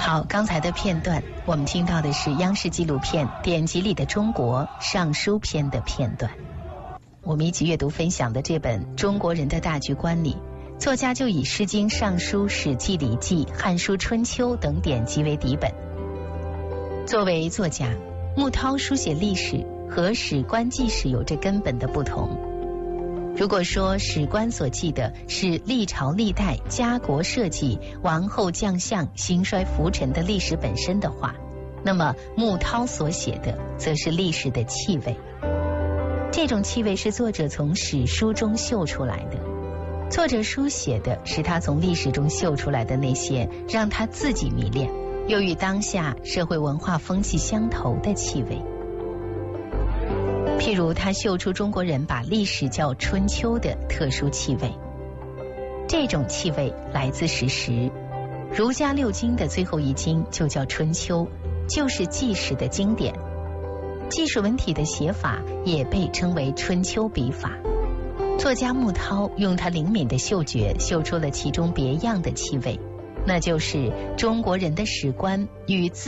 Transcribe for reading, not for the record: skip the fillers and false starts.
好，刚才的片段我们听到的是央视纪录片《典籍里的中国》尚书篇的片段。我们一起阅读分享的这本《中国人的大局观》里，作家就以《诗经》《尚书》《史记》《礼记》《汉书》《春秋》等典籍为底本。作为作家，穆涛书写历史和史官记史有着根本的不同。如果说史官所记的是历朝历代家国社稷、王后将相兴衰浮沉的历史本身的话，那么穆涛所写的则是历史的气味。这种气味是作者从史书中嗅出来的，作者书写的是他从历史中嗅出来的那些让他自己迷恋又与当下社会文化风气相投的气味。譬如他嗅出中国人把历史叫春秋的特殊气味，这种气味来自史实。儒家六经的最后一经就叫春秋，就是纪史的经典。纪实文体的写法也被称为春秋笔法。作家穆涛用他灵敏的嗅觉嗅出了其中别样的气味，那就是中国人的史观与